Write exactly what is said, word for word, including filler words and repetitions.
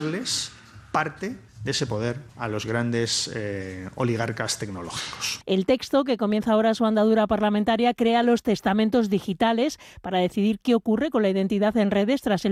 darles parte de ese poder a los grandes eh, oligarcas tecnológicos. El texto, que comienza ahora su andadura parlamentaria, crea los testamentos digitales para decidir qué ocurre con la identidad en redes tras el